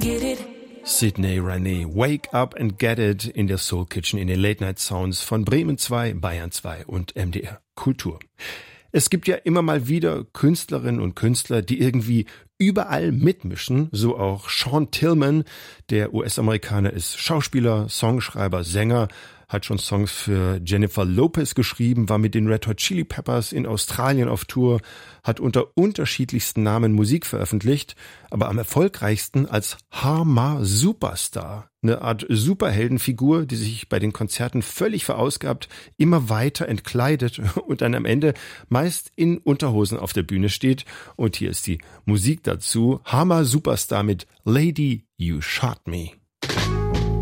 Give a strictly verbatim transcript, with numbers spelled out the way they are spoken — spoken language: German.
Sidney René, Wake Up and Get It in der Soul Kitchen in den Late Night Sounds von Bremen zwei, Bayern zwei und M D R Kultur. Es gibt ja immer mal wieder Künstlerinnen und Künstler, die irgendwie überall mitmischen, so auch Sean Tillman. Der U S-Amerikaner ist Schauspieler, Songschreiber, Sänger, hat schon Songs für Jennifer Lopez geschrieben, war mit den Red Hot Chili Peppers in Australien auf Tour, hat unter unterschiedlichsten Namen Musik veröffentlicht, aber am erfolgreichsten als Harma Superstar. Eine Art Superheldenfigur, die sich bei den Konzerten völlig verausgabt, immer weiter entkleidet und dann am Ende meist in Unterhosen auf der Bühne steht. Und hier ist die Musik dazu. Harma Superstar mit Lady, You Shot Me.